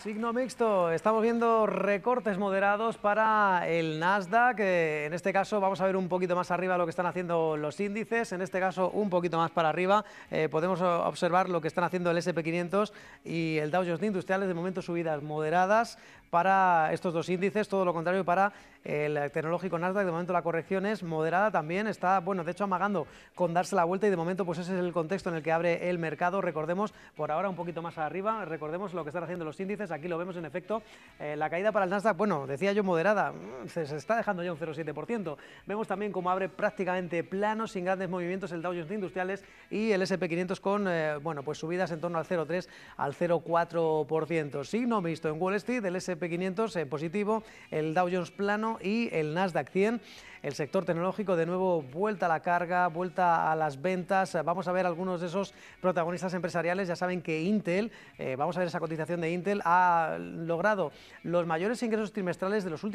Signo mixto, estamos viendo recortes moderados para el Nasdaq, en este caso vamos a ver un poquito más arriba lo que están haciendo los índices, en este caso un poquito más para arriba, podemos observar lo que están haciendo el S&P 500 y el Dow Jones Industriales, de momento subidas moderadas para estos dos índices, todo lo contrario para el tecnológico Nasdaq, de momento la corrección es moderada también, está, bueno, de hecho amagando con darse la vuelta y de momento pues ese es el contexto en el que abre el mercado, recordemos, por ahora un poquito más arriba, recordemos lo que están haciendo los índices, aquí lo vemos en efecto, la caída para el Nasdaq, bueno, decía yo moderada, se está dejando ya un 0,7%, vemos también cómo abre prácticamente plano, sin grandes movimientos el Dow Jones Industriales y el S&P 500 con, bueno, pues subidas en torno al 0,3 al 0,4%, signo mixto en Wall Street, el S&P 500 positivo, el Dow Jones plano y el Nasdaq 100, el sector tecnológico de nuevo vuelta a la carga, vuelta a las ventas, vamos a ver algunos de esos protagonistas empresariales, ya saben que Intel, vamos a ver esa cotización de Intel, ha logrado los mayores ingresos trimestrales de los últimos